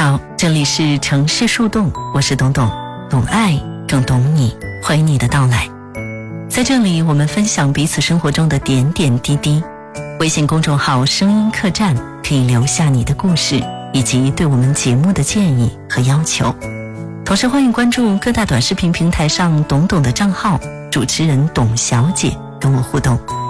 好，这里是城市树洞，我是董董，懂爱更懂你，欢迎你的到来。在这里我们分享彼此生活中的点点滴滴。微信公众号声音客栈可以留下你的故事以及对我们节目的建议和要求，同时欢迎关注各大短视频平台上董董的账号，主持人董小姐跟我互动。